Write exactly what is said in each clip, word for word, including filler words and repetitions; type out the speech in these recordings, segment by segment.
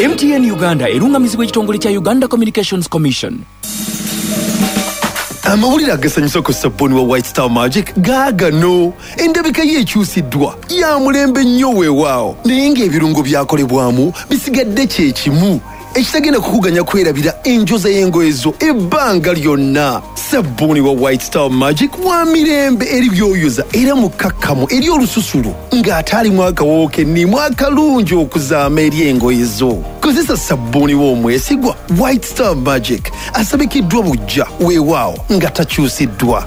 M T N Uganda erungamizibwa ekitongole kya Uganda Communications Commission. Amawulire agasanyusa ku sabuni wa White Star Magic gaagano endabika ye ekyusiddwa ya mulembe nnyo weewaawo naye ng'ebirungo byakolebwamu bisigadde kye kimu ekitagenda kukuganya kwerabira enjoza y'engoye zo ebbanga lyonna. Sabuni wa White Star Magic wa mirembe eri byoyoza era mukakkamu eri olususulu ng'ate alimu akawoowo kennimu akalungi okuzaama eri engoye zo. Kozesa sabuni w'omwesigwa White Star Magic asabikiddwa bujja weewaawo nga takyusiddwa.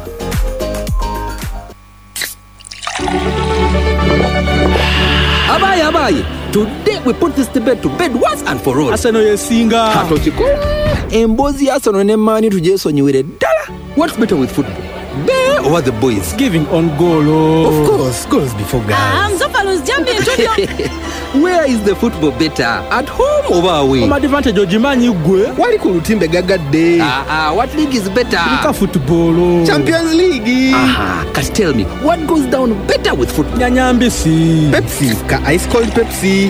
Abaye abaye, today we put this debate to bed once and for all. Arsenal yesinga. Katotiko. Embozi Arsenal ne Mani tujesonyiwire ddala. What's better with football? They or the boys? Giving on goal. Oh. Of course, goals before guys. Ah, Mzofalos jumping studio. Where is the football better? At home or away? Home advantage ojimanyi gwe. Wali ku lutimbe gagadde. Ah ah, what league is better? Nika football. Oh. Champions League. Ah, can tell me what goes down better with football? Nyanyambisi. Pepsi, ka ice cold Pepsi.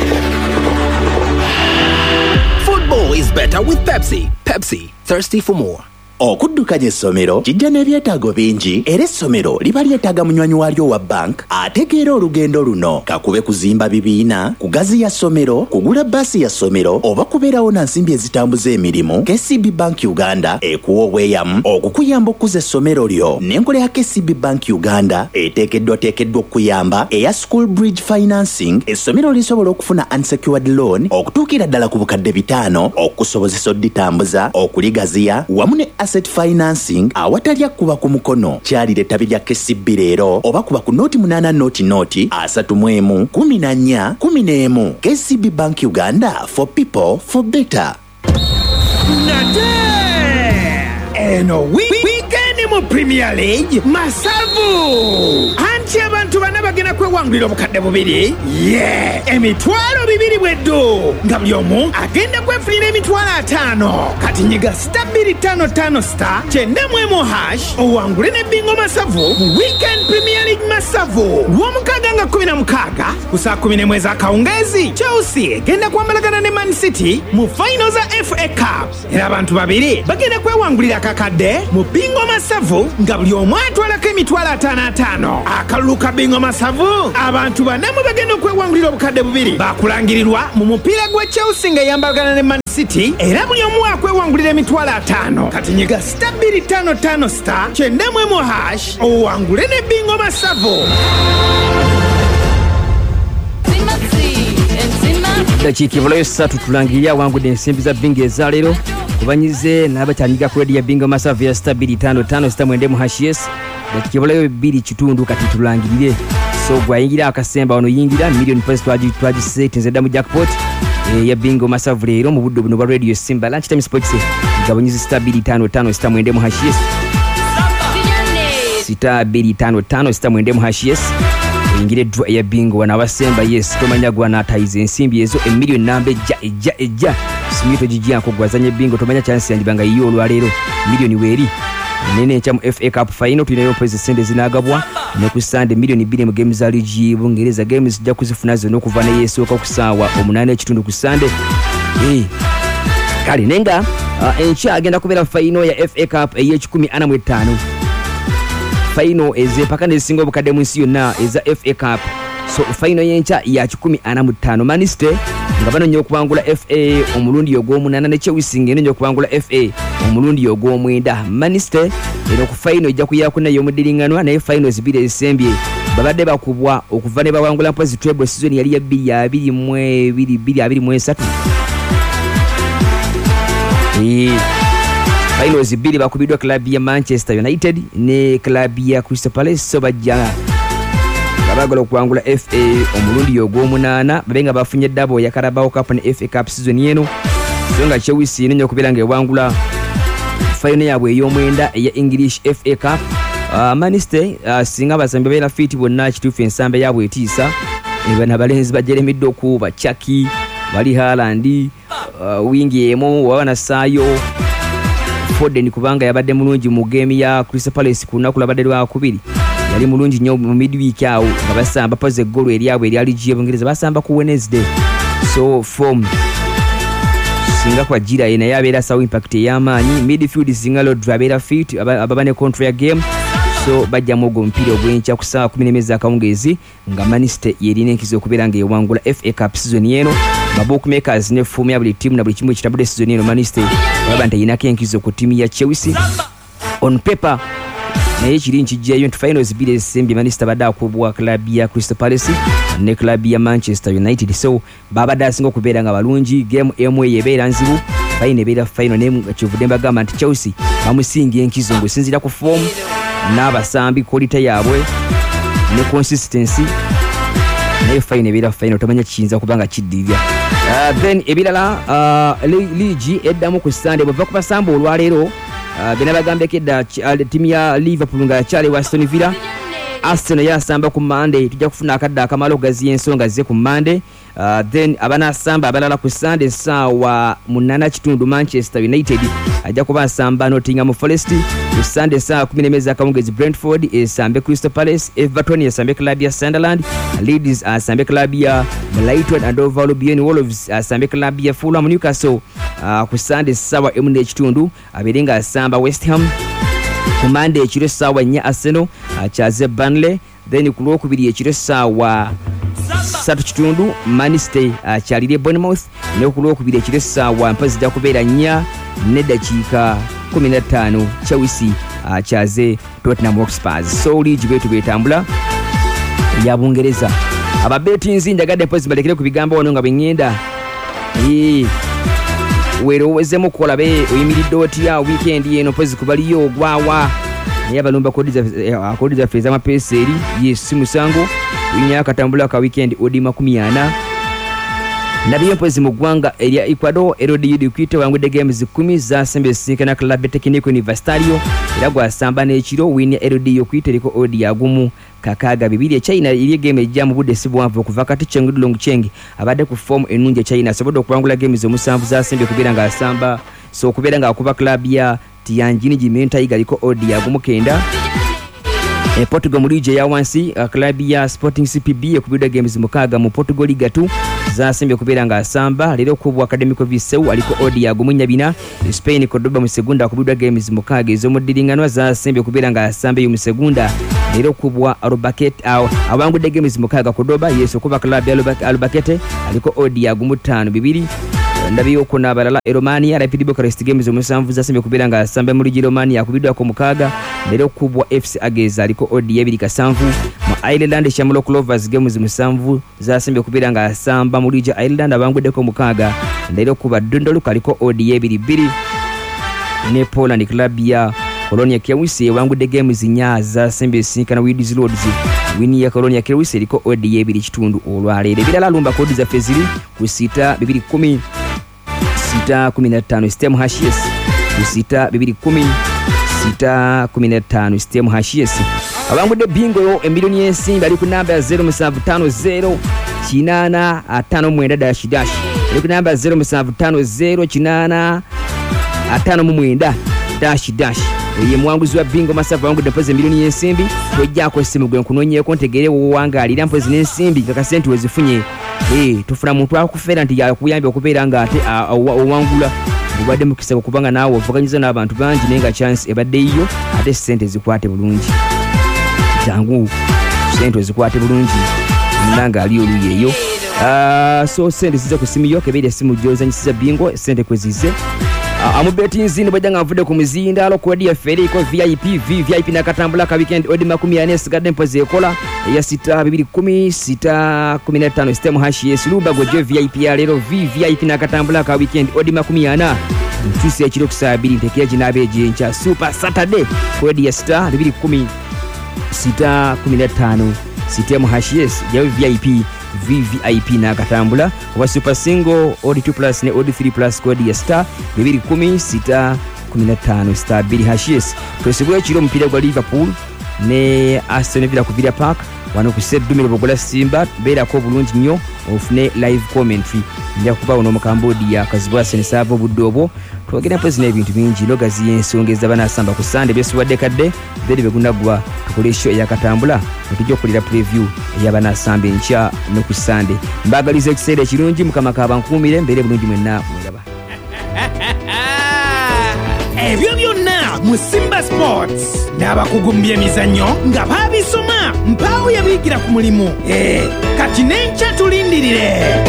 Football is better with Pepsi. Pepsi, thirsty for more. Okuddukanya essomero kijja n'ebyetaago bingi era essomero liba lyetaaga munywanyi waalyo wa bank ategeera olugendo luno kakube kuzimba bibiina kugaziya ssomero kugula bbaasi ya ssomero oba kubeerawo na nsimbi ezitambuza emirimu. K C B Bank Uganda ekuwa obweyamu okukuyamba okuza essomero lyo n'enkola ya K C B Bank Uganda eteekeddwateekeddwa okukuyamba eya School Bridge Financing. Essomero lisobola okufuna unsecured loan okutuukira ddala ku bukadde bitaano okusobozesa odditambuza okuligaziya wamu ne asset financing awatalya kuba ku mukono. Kyalire ettabi lya K C B leero oba kuba ku noti munaana noti noti asatu mu emu kumi na nnya kumi n'emu. K C B Bank Uganda, for people for better. Nate eno weekend mu Premier League masavu anti abantu bana bagenda kwewangulira obukadde bubiri ye emitwalo bibiri bweddu nga buli omu agenda kwefunira emitwalo ataano. Kati nyiga star bbiri ttaano ttaano star kyenda mu emu hash owangule ne bingo masavu mu weekend Premier League masavu lw'omukaaga nga kumi na mukaaga ku saa kumi n'emu ez'akawungeezi. Chelsea egenda kwambalagana ne Man City mu final za F A Cup era abantu babiri bagenda kwewangulira akakadde mu bingo masavu nga buli omu atwalako emitwalo ataano ataano. Akalulu ka bingo masavu abantu banamu bagenda okwewangulira obukadde bubiri bakulangirirwa mu mupiira gwa Chelsea nga yambalagana ne Man City era buli omu akwewangulira emitwalo ataano. Kati nyiga star bbiri ttaano ttaano star kyenda mu emu hash owangule ne bingo masavu. Dakiika ebulayo ssatu tulangirira awangudde ensimbi za bingo eza leero kubanyize n'abakyanyiga ku radio ya bingo masavu ya star bbiri ttaano ttaano star mwenda mu hash yes. Dakiika ebulayo bbiri kitundu kati tulangirire so gwayingira akasemba wano yingira million points twagise tenzedda mu jackpot e, ya bingo masavu leero mu budde buno bwa radio Simba lunch time sports gabonyize star bbiri ttaano ttaano star mwenda mu hash yes star bbiri ttaano ttaano star mwenda mu hash yes ingire dwa ya bingo wana wasemba yes tomanya gwa natayize ensimbi ezo emillion namba ejja ejja ejja simito jijia ko gwazanye bingo tomanya chance yanjibanga iyo olwalero million weri nene cha mu F A Cup final tunayo pese sende zinagabwa ne ku Sunday million bbiri mu games za ligi bungereza games ja kuzifuna zo nokuva ne yeso ka kusawa omunane ekitundu ku Sunday eh kali nenga uh, encha agenda kubera final ya F A Cup eye kikumi ana mu etaano final eze pakane singo bukade mu nsi yonna eza F A Cup so final yencha ya kikumi ana mu ttaano maniste nga bano nyo kubangula F A omulundi ogw'omunana ne Chelsea nyo kubangula F A omulundi ogw'omwenda maniste ero ku final ejja kuyakuna y'omudiringanwa naye finals bire esembye babadde bakubwa okuva ne bawangula mpozi treble season yali ya bbiri ya abiri mu ebiri bbiri abiri mu esatu eh finals bili bakubidwa club ya Manchester United ne club ya Crystal Palace so bajja babagala okuwangula F A omulundi ogw'omunaana babenga bafunye double ya Carabao Cup ne F A Cup season yeno so nga Chelsea nenyo kubera nga ewangula final yabwe ey'omwenda eya English F A Cup uh, Manchester uh, singa basambe bena fit bonna kituufu ensambe yabwe etiisa ebana balenzi bajeremidde okuba Chucky bali Haaland uh, wingi emo wana Sayo Foden kubanga yabadde mulungi mu game ya Crystal Palace kunaku labadde lwa kubiri yali mulungi nnyo mu midweek awo nga basamba pose goal eri abo eri ali jiye bungereza basamba ku Wednesday so form singa kwa jira ina yabeera sawa impact ey'amaanyi midfield singa Lodra abeera fit ababa ne control ya game so bajja mugo mpira ogwenkya ku ssaawa kumi n'emeza akawungeezi nga Manchester yerina enkizo okubeera nga ewangula F A Cup season eno bookmakers ne foomu ya buli tiimu na buli kimu ekitabudde season eno Manchester balaba nti yinako enkizo ku ttiimu ya Chelsea on paper naye kiri nkijjayo nti finals bbiri ezisembye Manchester badde akubwa club ya Crystal Palace ne club ya Manchester United so babadde asinga okubeera nga balungi game emu eyo ebeera nzibu fine ebeera final ne kivudde mbagamba nti Chelsea bamusinga enkizo ng'esinziira ku form n'abasambi quality yaabwe ne consistency naye fine ebeera fine otamanya kiyinza kuba nga kiddirira uh, then ebirala uh, league eddamu ku Sunday bweva ku basamba olwaleero uh, bena bagambeko edda uh, timu ya Liverpool nga yakyali wa Aston Villa Arsenal yasamba ku Monday tujja kufuna akadde akamala okugaziya ensonga ze ku Monday uh, then abanasamba abalala ku Sunday saawa munana kitundu Manchester United ajja kuba asamba Nottingham Forest ku Sunday saawa kumi n'emeza akawungeezi Brentford esambe Crystal Palace Everton yasambe club ya Sunderland Leeds asambe club ya Brighton and Hove Albion Wolves asambe club ya Fulham Newcastle uh, ku Sunday saawa emu n'ekitundu abeerenga asamba West Ham ku Monday ekiro saawa nnya Arsenal akyaze Burnley then ku Lwokubiri ekiro saawa ssatu kitundu Manchester akyalire Bournemouth ne ku Lwokubiri ekiro saawa mpozzi zijja kubeera nnya n'eddakiika kumi na ttaano Chelsea akyaze Tottenham Hotspur so league bwetu bwetambula ya Bungereza ababetinzi njagadde mpozzi balekere ku bigambo wano nga bweŋŋenda weerowoozemu kolabe oyimiridde otya weekend eno mpozzi kubaliyo ogwawa naye abalumba kodi zaffe ez'amapeesa eri yesi musango winya akatambula ka weekend odi makumi ana nabiyo mpozzi mu ggwanga erya Ecuador Erodi Udiquite wangudde games kumi zasembe esinkana Club Técnico Universitario era gwasamba n'ekiro winya Erodi Udiquite eriko odi yagumu kakaaga bibiri China iri game ejja mu budde sibwanvu okuva kati Cheng Long Cheng abadde ku form ennungi China asobodde okuwangula games omusanvu zasembe kubeera nga asamba so okubeera nga akuba club ya Tianjin Jimmy Tiger liko odi yagumu kenda e Portugal mu league ya wansi uh, club ya Sporting C P B ekubidde games mukaaga mu Portugal Liga two zasembe kubeera nga asamba lero ku Academico Viseu aliko odi yagumu nyabina Spain Cordoba mu segunda akubidde games mukaaga ez'omuddiringanwa zasembe kubeera nga asamba mu segunda lero kubwa Albacete aw awangudde games mukaaga Cordoba yeso kuba club ya Albacete aliko odi yagumu ttaano bibiri ndabiyo kuna abalala e Romania Rapid Bucharest games omusanvu zasembe kubeera nga asamba mu ligi Romania akubiddwa ku mukaaga lero kubwa F C Ageza aliko odi y'ebiri kasanvu mu Ireland Shamrock Rovers games musanvu zasembe kubeera nga asamba mu ligi Ireland abangudde ku mukaaga lero kuba Dundalk aliko odi y'ebiri bbiri ne Poland club ya Colonia Kielce ewangudde games nnya zasembe esinkana Wydys Lords wini ya Colonia Kielce eriko odi y'ebiri kitundu olwaleero ebirala lumba kodi zaffe ziri ku sita bibiri kumi sita kumi na ttaano Stem Hashies ku sita bibiri kumi sita kumi na ttaano Stem Hashies abangudde bingo emiliyoni y'ensimbi ali ku namba ya zero musanvu ttaano zero kinaana ataano mwenda dash dash ali ku namba ya zero musanvu ttaano zero kinaana ataano mu mwenda dash dash ye mwanguzi wa bingo masavu wangudde mpozi emiliyoni y'ensimbi twejjaako essimu gwe nkunoonyeeko ntegeere wowangaalira mpozi n'ensimbi kakasente wezifunye eh tufuna muntu akufeera nti yakuyambye okubeera nga ate owangula obadde mukisa okubanga naawe ovuganyiza n'abantu bangi naye nga chance ebadde iyo ate sente zikwate bulungi jangu sente zikwate bulungi nanga ali oluyi eyo uh, so sente ziza ku simu yo kebeera essimu gy'ozanyisiza bingo sente kwezize amubetinzi ne bajja nga nvudde ku muzindaalo kodi yaffe eriko V I P V V I P nakatambula ka weekend odi makumi ana esigadde mpozi ekola eya sita bibiri kumi sita kumi na ttaano Stem Hashies luba gojjo V I P ya leero V V I P nakatambula ka weekend odi makumi ana ntuusa ekiro ku saa bbiri ntekeera ginaaba egyenkya Super Saturday kodi ya sita bibiri kumi sita kumi na ttaano Stem Hashies ya V I P V V I P nakatambula oba Super Single odi two plus ne odi three plus kodi ya star bibiri kumi sita kumi na ttaano star bbiri Hashies twesibwa ekiro omupiira gwa Liverpool ne Aston Villa ku Villa Park wano ku Seddumiro Bogola Simba beerako bulungi nnyo ofune live commentary nja kuba ono mu Cambodia kazibwa senisava obudde obwo twogera mpozi n'ebintu bingi logazi y'ensonga ez'abanasamba ku Sunday byesubadde kadde beri begunagwa tukole show eyakatambula otujja okukolera preview ey'abanasamba enkya ne ku Sunday mbagaliza ekiseera ekirungi mukama kabankuumire mbeere bulungi mwenna mweraba ebyo byonna mu Simba Sports n'abakugu mu by'emizannyo nga babisoma mpaawo yabiyigira ku mulimu. Eh, kati n'enkya tulindirire.